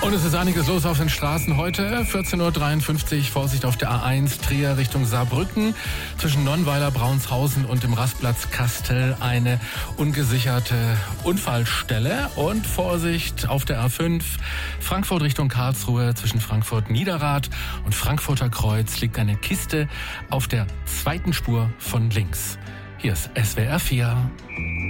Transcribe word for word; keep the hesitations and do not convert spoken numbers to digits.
Und es ist einiges los auf den Straßen heute. vierzehn Uhr dreiundfünfzig, Vorsicht auf der A eins, Trier Richtung Saarbrücken. Zwischen Nonnweiler, Braunshausen und dem Rastplatz Kastel eine ungesicherte Unfallstelle. Und Vorsicht auf der A fünf, Frankfurt Richtung Karlsruhe. Zwischen Frankfurt Niederrad und Frankfurter Kreuz liegt eine Kiste auf der zweiten Spur von links. Hier ist S W R vier.